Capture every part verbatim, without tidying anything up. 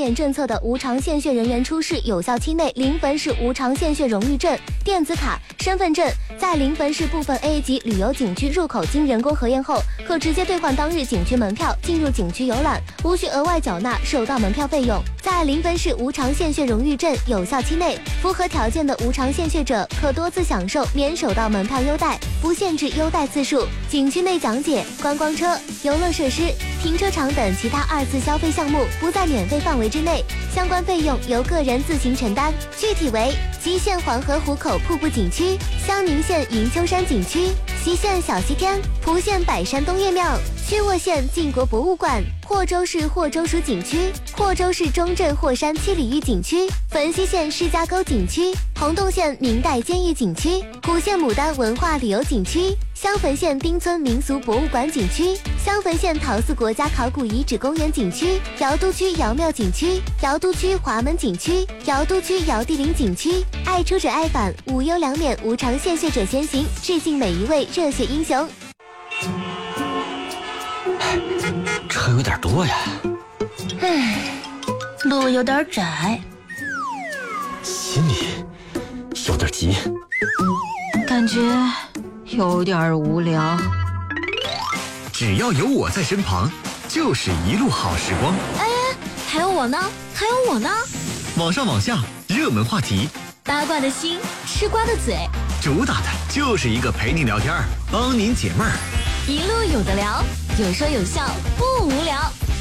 免政策的无偿献血人员出示有效期内零分式无偿献血荣誉证、电子卡、身份证，在零分式部分 A 级旅游景区入口经人工核验后，可直接兑换当日景区门票进入景区游览，无需额外缴纳首到门票费用。在零分式无偿献血荣誉证有效期内，符合条件的无偿献血者可多次享受免首到门票优待，不限制优待次数。景区内讲解、观光车、游乐设施、停车场等其他二次消费项目不在免费范围之内，相关费用由个人自行承担。具体为：吉县黄河湖口瀑布景区、襄宁县云丘山景区、隰县小西天、蒲县百山东岳庙、曲沃县晋国博物馆、霍州市霍州蜀景区、霍州市中镇霍山七里峪景区、汾西县施家沟景区、洪洞县明代监狱景区、古县牡丹文化旅游景区、襄汾县丁村民俗博物馆景区、襄汾县陶寺国家考古遗址公园景区、瑶都区瑶庙景区、瑶都区华门景区、瑶都区瑶地陵景区。爱出者爱返，无忧良免，无偿献血者先行，致敬每一位热血英雄。 车有点多呀， 唉，路有点窄， 心里有点急， 感觉有点无聊。 只要有我在身旁，就是一路好时光。 哎，还有我呢，还有我呢。 网上网下，热门话题， 八卦的心，吃瓜的嘴， 主打的就是一个陪你聊天，帮您解闷儿， 一路有的聊，有说有笑，不无聊。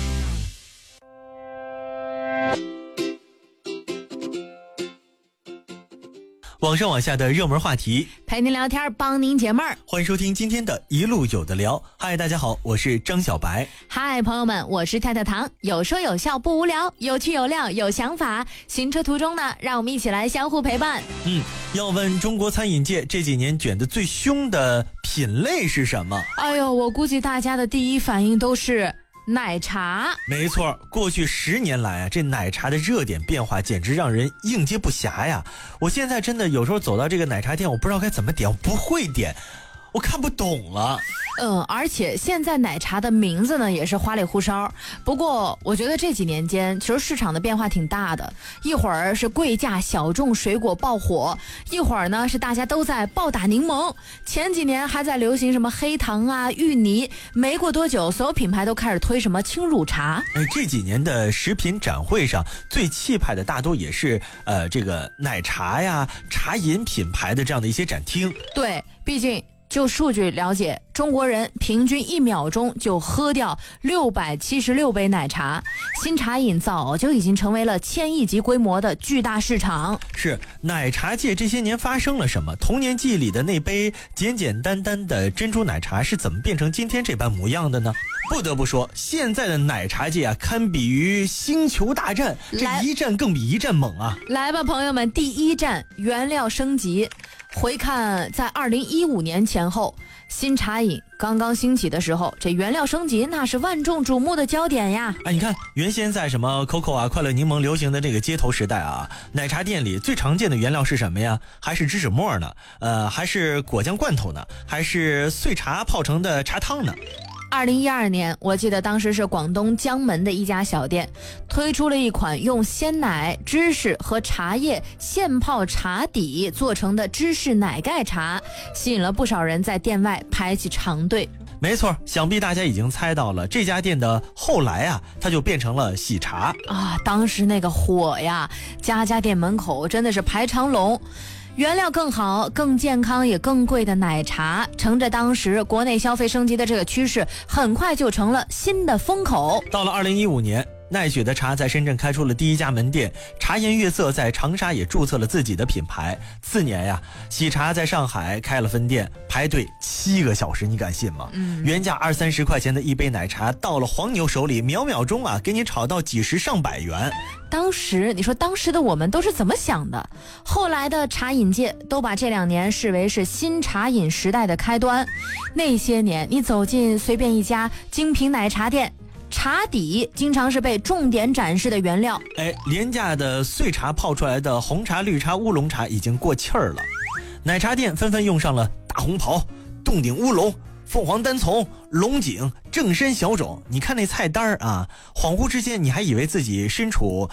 网上网下的热门话题， 陪您聊天，帮您解闷儿。 欢迎收听今天的一路有的聊。嗨，大家好，我是张小白。 嗨，朋友们，我是太太糖，有说有笑不无聊，有趣有料有想法。行车途中呢，让我们一起来相互陪伴。 嗯，要问中国餐饮界这几年卷得最凶的品类是什么？ 哎呦，我估计大家的第一反应都是奶茶。 没错，过去十年来啊，这奶茶的热点变化简直让人应接不暇呀！我现在真的有时候走到这个奶茶店，我不知道该怎么点，我不会点，我看不懂了。 嗯，而且现在奶茶的名字呢也是花里胡哨。不过我觉得这几年间其实市场的变化挺大的，一会儿是贵价小众水果爆火，一会儿呢是大家都在暴打柠檬，前几年还在流行什么黑糖啊、芋泥，没过多久所有品牌都开始推什么轻乳茶。 哎，这几年的食品展会上最气派的大多也是呃这个奶茶呀、茶饮品牌的这样的一些展厅。 对，毕竟就数据了解，中国人平均一秒钟就喝掉六百七十六杯奶茶，新茶饮早就已经成为了千亿级规模的巨大市场。 是，奶茶界这些年发生了什么？童年记忆里的那杯简简单单的珍珠奶茶是怎么变成今天这般模样的呢？不得不说，现在的奶茶界啊，堪比于星球大战，这一战更比一战猛啊！ 来吧，朋友们，第一站原料升级。回看在二零一五年前后，新茶饮刚刚兴起的时候，这原料升级那是万众瞩目的焦点呀。 哎，你看，原先在什么 C O C O 啊、快乐柠檬流行的这个街头时代啊，奶茶店里最常见的原料是什么呀？还是芝士沫呢？呃，还是果酱罐头呢？还是碎茶泡成的茶汤呢？ 二零一二年，我记得当时是广东江门的一家小店推出了一款用鲜奶、芝士和茶叶现泡茶底做成的芝士奶盖茶，吸引了不少人在店外排起长队。 没错，想必大家已经猜到了，这家店的后来啊，它就变成了喜茶啊，当时那个火呀，家家店门口真的是排长龙。原料更好、更健康也更贵的奶茶，乘着当时国内消费升级的这个趋势，很快就成了新的风口。 到了二零一五年，奈雪的茶在深圳开出了第一家门店，茶颜悦色在长沙也注册了自己的品牌。次年呀，喜茶在上海开了分店，排队七个小时，你敢信吗？嗯，原价二三十块钱的一杯奶茶，到了黄牛手里，秒秒钟啊，给你炒到几十上百元。 当时你说当时的我们都是怎么想的？后来的茶饮界都把这两年视为是新茶饮时代的开端。那些年你走进随便一家精品奶茶店，茶底经常是被重点展示的原料。 哎，廉价的碎茶泡出来的红茶、绿茶、乌龙茶已经过气儿了，奶茶店纷纷用上了大红袍、洞顶乌龙、凤凰单丛、龙井、正山小种。你看那菜单啊，恍惚之间你还以为自己身处